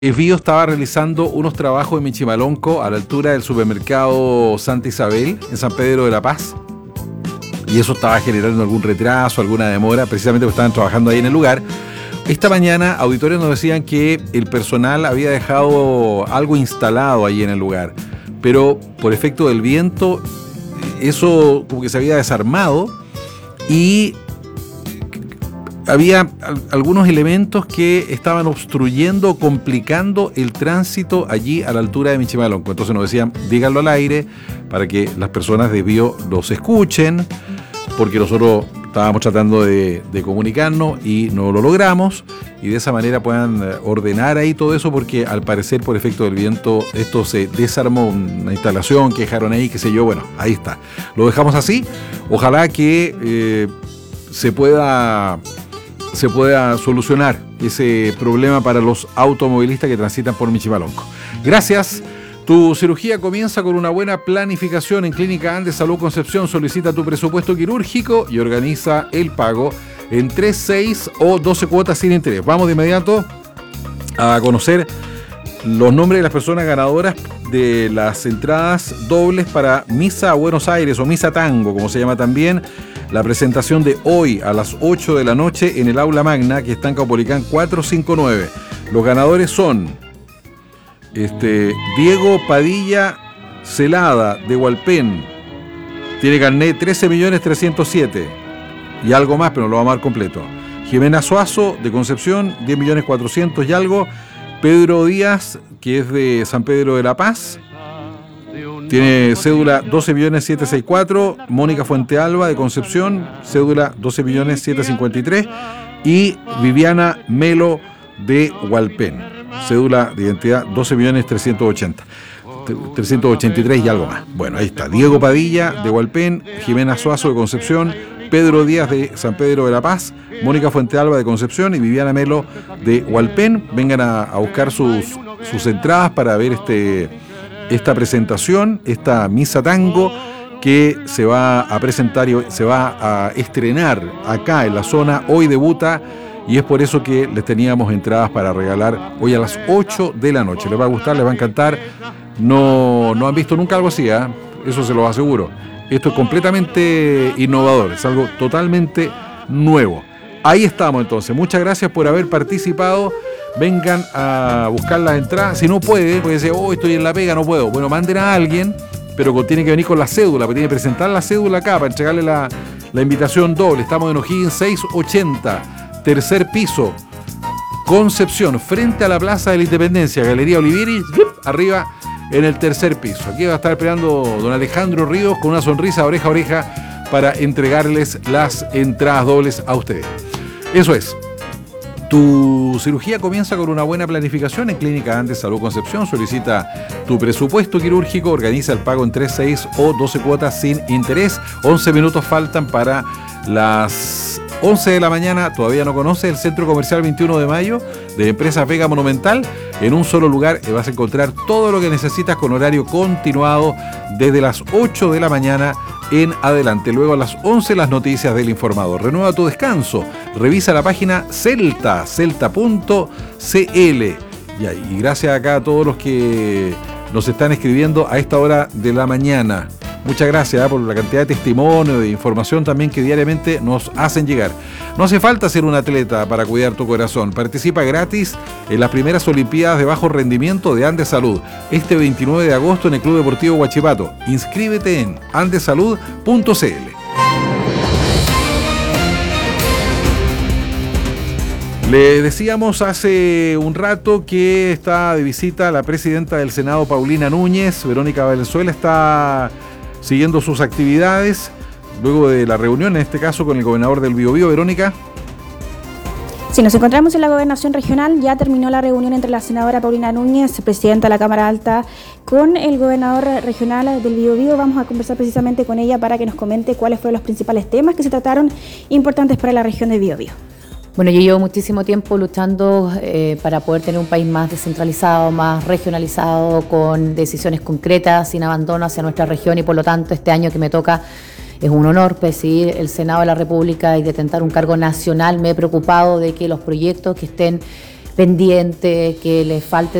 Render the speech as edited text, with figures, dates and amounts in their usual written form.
Envío estaba realizando unos trabajos en Michimalonco a la altura del supermercado Santa Isabel en San Pedro de la Paz, y eso estaba generando algún retraso, alguna demora, precisamente porque estaban trabajando ahí en el lugar. Esta mañana auditores nos decían que el personal había dejado algo instalado ahí en el lugar, pero por efecto del viento eso como que se había desarmado y había algunos elementos que estaban obstruyendo, complicando el tránsito allí a la altura de Michimalonco. Entonces nos decían, díganlo al aire para que las personas de Bio los escuchen, porque nosotros estábamos tratando de comunicarnos y no lo logramos, y de esa manera puedan ordenar ahí todo eso, porque al parecer por efecto del viento esto se desarmó, una instalación que dejaron ahí, qué sé yo. Bueno, ahí está, lo dejamos así. Ojalá que se pueda solucionar ese problema para los automovilistas que transitan por Michimalonco. Gracias. Tu cirugía comienza con una buena planificación en Clínica Andes Salud Concepción. Solicita tu presupuesto quirúrgico y organiza el pago en 3, 6 o 12 cuotas sin interés. Vamos de inmediato a conocer los nombres de las personas ganadoras de las entradas dobles para Misa a Buenos Aires, o Misa Tango, como se llama también. La presentación de hoy a las 8 de la noche en el Aula Magna, que está en Caupolicán 459. Los ganadores son Diego Padilla Celada, de Hualpén. Tiene carnet 13.307.000 y algo más, pero no lo vamos a dar completo. Jimena Suazo, de Concepción, 10.400.000 y algo. Pedro Díaz, que es de San Pedro de la Paz, tiene cédula 12.764.000. Mónica Fuentealba, de Concepción, cédula 12.753.000. Y Viviana Melo, de Hualpén, cédula de identidad 12.383.000 y algo más. Bueno, ahí está. Diego Padilla, de Hualpén. Jimena Suazo, de Concepción. Pedro Díaz, de San Pedro de la Paz. Mónica Fuentealba, de Concepción. Y Viviana Melo, de Hualpén. Vengan a buscar sus entradas para ver esta presentación, esta Misa Tango, que se va a presentar y se va a estrenar acá en la zona. Hoy debuta, y es por eso que les teníamos entradas para regalar hoy a las 8 de la noche. Les va a gustar, les va a encantar. No han visto nunca algo así, eso se los aseguro. Esto es completamente innovador, es algo totalmente nuevo. Ahí estamos entonces. Muchas gracias por haber participado. Vengan a buscar las entradas. Si no puede decir, estoy en la pega, no puedo. Bueno, manden a alguien, pero tiene que venir con la cédula, porque tiene que presentar la cédula acá para entregarle la invitación doble. Estamos en O'Higgins 680, tercer piso, Concepción, frente a la Plaza de la Independencia, Galería Olivieri, arriba en el tercer piso. Aquí va a estar esperando don Alejandro Ríos con una sonrisa oreja a oreja para entregarles las entradas dobles a ustedes. Eso es. Tu cirugía comienza con una buena planificación en Clínica Andes Salud Concepción. Solicita tu presupuesto quirúrgico, organiza el pago en 3, 6 o 12 cuotas sin interés. 11 minutos faltan para las 11 de la mañana. Todavía no conoces el Centro Comercial 21 de Mayo de Empresa Vega Monumental. En un solo lugar vas a encontrar todo lo que necesitas con horario continuado desde las 8 de la mañana en adelante. Luego a las 11 las noticias del informador. Renueva tu descanso. Revisa la página celta.cl. Y gracias acá a todos los que nos están escribiendo a esta hora de la mañana. Muchas gracias por la cantidad de testimonio, de información también que diariamente nos hacen llegar. No hace falta ser un atleta para cuidar tu corazón. Participa gratis en las primeras Olimpiadas de Bajo Rendimiento de Andes Salud, este 29 de agosto en el Club Deportivo Huachipato. Inscríbete en andesalud.cl. Le decíamos hace un rato que está de visita la presidenta del Senado, Paulina Núñez. Verónica Valenzuela está siguiendo sus actividades luego de la reunión, en este caso con el gobernador del Biobío. Verónica. Sí, nos encontramos en la Gobernación Regional. Ya terminó la reunión entre la senadora Paulina Núñez, presidenta de la Cámara Alta, con el gobernador regional del Biobío. Vamos a conversar precisamente con ella para que nos comente cuáles fueron los principales temas que se trataron importantes para la región del Biobío. Bueno, yo llevo muchísimo tiempo luchando para poder tener un país más descentralizado, más regionalizado, con decisiones concretas, sin abandono hacia nuestra región, y por lo tanto este año que me toca es un honor presidir el Senado de la República y detentar un cargo nacional. Me he preocupado de que los proyectos que estén pendiente, que les falte